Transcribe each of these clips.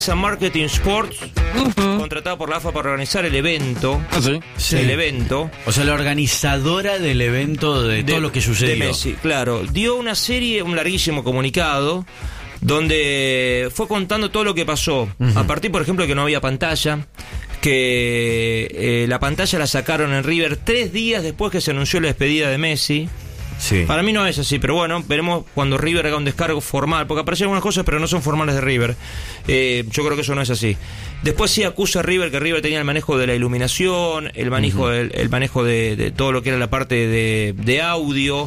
Marketing Sports, contratado por la AFA para organizar el evento. Sí. El evento. O sea, la organizadora del evento de todo lo que sucedió. De Messi, claro. Dio un larguísimo comunicado, donde fue contando todo lo que pasó. A partir, por ejemplo, de que no había pantalla, que la pantalla la sacaron en River 3 días después que se anunció la despedida de Messi. Sí. Para mí no es así, pero bueno, veremos cuando River haga un descargo formal, porque aparecen algunas cosas, pero no son formales de River. Yo creo que eso no es así. Después sí acusa a River que River tenía el manejo de la iluminación, el manejo, el manejo de todo lo que era la parte de audio.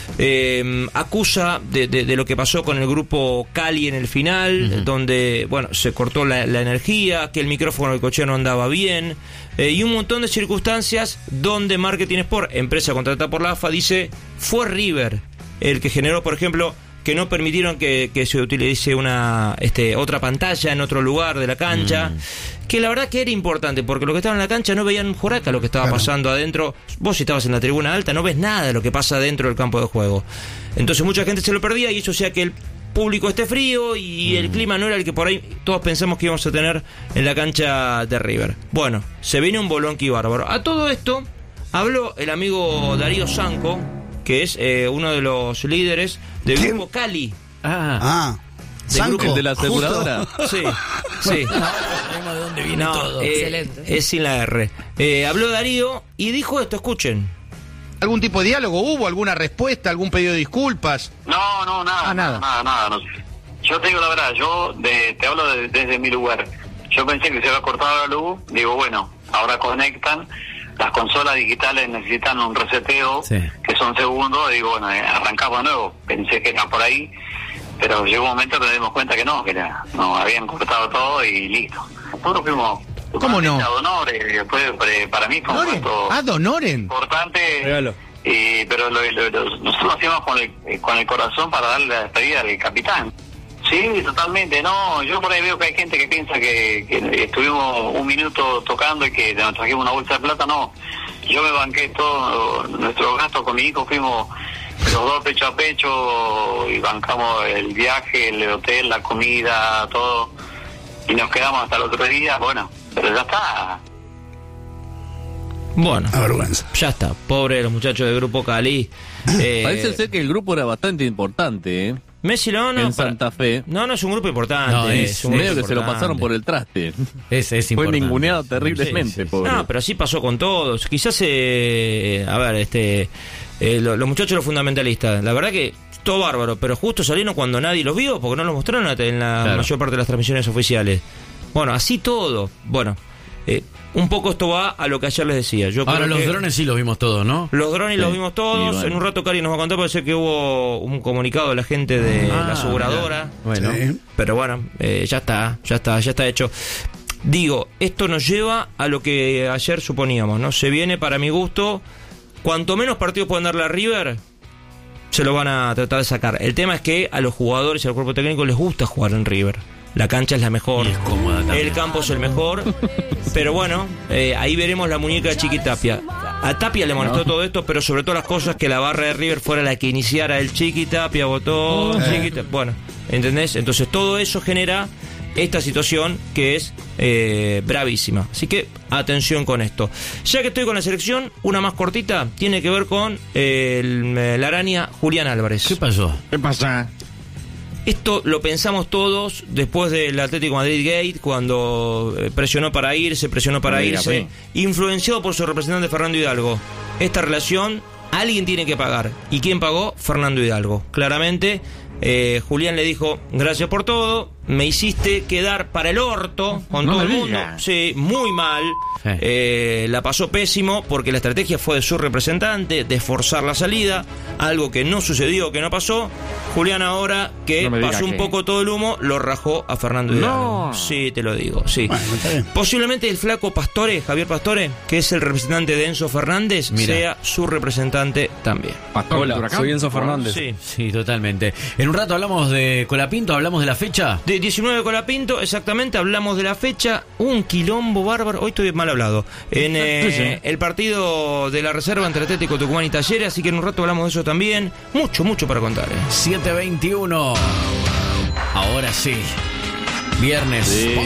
Acusa de lo que pasó con el grupo Cali en el final, donde bueno, se cortó la energía, que el micrófono del cochero no andaba bien, y un montón de circunstancias donde Marketing Sport, empresa contratada por la AFA, dice fue River el que generó, por ejemplo, que no permitieron que se utilice una otra pantalla en otro lugar de la cancha, que la verdad que era importante, porque los que estaban en la cancha no veían un joraca lo que estaba pasando adentro. Vos si estabas en la tribuna alta no ves nada de lo que pasa dentro del campo de juego. Entonces mucha gente se lo perdía, y eso hacía que el público esté frío y el clima no era el que por ahí todos pensamos que íbamos a tener en la cancha de River. Bueno, se viene un bolonqui bárbaro. A todo esto habló el amigo Darío Sanco, que es uno de los líderes del grupo Cali. Sanco, el de la aseguradora. Sí. Sabemos de dónde viene todo. Excelente. Es sin la R. Habló Darío y dijo esto, escuchen. ¿Algún tipo de diálogo hubo? ¿Alguna respuesta? ¿Algún pedido de disculpas? No, nada. No. Yo te digo la verdad, te hablo desde mi lugar. Yo pensé que se había cortado la luz, digo, bueno, ahora conectan, las consolas digitales necesitan un reseteo, que son segundos, digo, bueno, arrancamos de nuevo. Pensé que era por ahí, pero llegó un momento que nos dimos cuenta que no habían cortado todo y listo. Nosotros fuimos... ¿Cómo no? A Donore, para mí fue un momento Donoren. importante. Regalo. Pero nosotros hacíamos con el corazón para darle la despedida al capitán. Sí, totalmente. No, yo por ahí veo que hay gente que piensa que estuvimos un minuto tocando y que nos trajimos una bolsa de plata. No, yo me banqué todo nuestro gasto con mi hijo, fuimos los dos pecho a pecho y bancamos el viaje, el hotel, la comida, todo, y nos quedamos hasta el otro día. Bueno, pero ya está. Bueno, Vergüenza. ya está. Pobre los muchachos del grupo Cali. Parece ser que el grupo era bastante importante, Messi en Santa Fe. No es un grupo importante. No, es un Medio grupo que se lo importante. pasaron por el traste. Es Fue importante. ninguneado terriblemente, Sí. pobre. No, pero así pasó con todos. Quizás, los muchachos, los fundamentalistas, la verdad que todo bárbaro, pero justo salieron cuando nadie los vio, porque no los mostraron en la mayor parte de las transmisiones oficiales. Bueno, así todo. Bueno, un poco esto va a lo que ayer les decía. Yo Ahora creo los que drones sí los vimos todos, ¿no? los drones los vimos todos. Y bueno. En un rato Cari nos va a contar, porque sé que hubo un comunicado de la gente de la aseguradora. Bueno. Sí. Pero bueno, ya está hecho. Digo, esto nos lleva a lo que ayer suponíamos, ¿no? Se viene, para mi gusto, cuanto menos partidos pueden darle a River, se lo van a tratar de sacar. El tema es que a los jugadores y al cuerpo técnico les gusta jugar en River. La cancha es la mejor, Y es cómoda también. el campo es el mejor, pero bueno, ahí veremos la muñeca de Chiqui Tapia. A Tapia le molestó todo esto, pero sobre todo las cosas que la barra de River fuera la que iniciara el Chiqui Tapia, votó Chiqui Tapia. Bueno, ¿entendés? Entonces todo eso genera esta situación que es bravísima. Así que atención con esto. Ya que estoy con la selección, una más cortita, tiene que ver con la araña Julián Álvarez. ¿Qué pasó? ¿Qué pasa? Esto lo pensamos todos después del Atlético Madrid Gate, cuando presionó para irse, influenciado por su representante Fernando Hidalgo. Esta relación, alguien tiene que pagar. ¿Y quién pagó? Fernando Hidalgo. Claramente, Julián le dijo, gracias por todo, me hiciste quedar para el orto con No todo me el mundo. digas. Sí, muy mal. La pasó pésimo porque la estrategia fue de su representante, de forzar la salida, algo que no sucedió, que no pasó. Julián, ahora que No me diga pasó un que- poco todo el humo, lo rajó a Fernando Hidalgo. No. Sí, te lo digo, sí. Bueno, está bien. Posiblemente el flaco Pastore, Javier Pastore, que es el representante de Enzo Fernández, Mira. sea su representante también. Hola, soy Enzo Fernández. Sí. Sí, totalmente. En un rato hablamos de Colapinto, hablamos de la fecha. De 19 Colapinto, exactamente, hablamos de la fecha, un quilombo bárbaro, hoy estoy mal hablado, en el partido de la reserva entre Atlético Tucumán y Talleres, así que en un rato hablamos de eso también, mucho para contar. 7:21. Ahora sí. Viernes. Sí.